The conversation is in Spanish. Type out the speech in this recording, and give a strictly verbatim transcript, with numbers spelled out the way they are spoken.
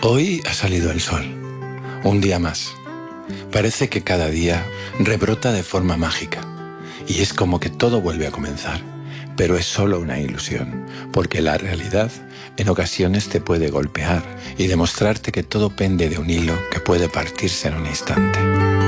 Hoy ha salido el sol, un día más. Parece que cada día rebrota de forma mágica y es como que todo vuelve a comenzar, pero es solo una ilusión, porque la realidad en ocasiones te puede golpear y demostrarte que todo pende de un hilo que puede partirse en un instante.